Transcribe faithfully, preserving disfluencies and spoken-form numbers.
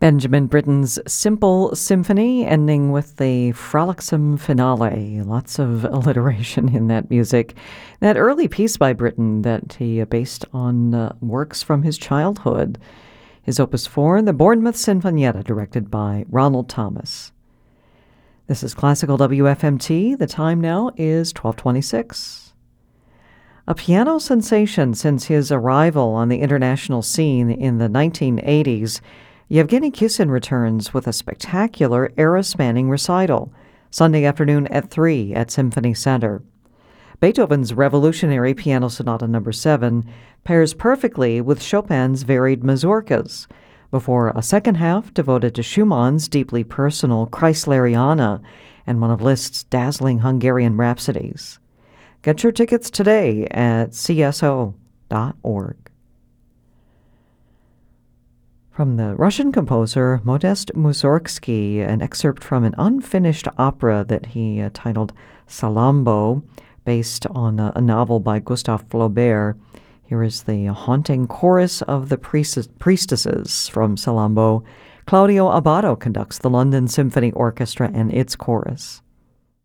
Benjamin Britten's Simple Symphony, ending with the frolicsome finale. Lots of alliteration in that music. That early piece by Britten that he based on uh, works from his childhood. His Opus four, the Bournemouth Sinfonietta, directed by Ronald Thomas. This is Classical W F M T. The time now is twelve twenty-six. A piano sensation since his arrival on the international scene in the nineteen eighties, Yevgeny Kissin returns with a spectacular era-spanning recital, Sunday afternoon at three at Symphony Center. Beethoven's revolutionary Piano Sonata number seven pairs perfectly with Chopin's varied mazurkas, before a second half devoted to Schumann's deeply personal Kreisleriana and one of Liszt's dazzling Hungarian rhapsodies. Get your tickets today at c s o dot org. From the Russian composer Modest Mussorgsky, an excerpt from an unfinished opera that he uh, titled Salammbô, based on a, a novel by Gustave Flaubert. Here is the haunting chorus of the priest- priestesses from Salammbô. Claudio Abbado conducts the London Symphony Orchestra and its chorus.